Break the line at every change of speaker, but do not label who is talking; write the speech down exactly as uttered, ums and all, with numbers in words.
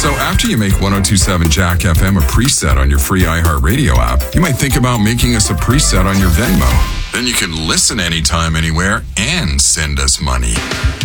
So after you make ten twenty-seven Jack F M a preset on your free iHeartRadio app, you might think about making us a preset on your Venmo. Then you can listen anytime, anywhere, and send us money.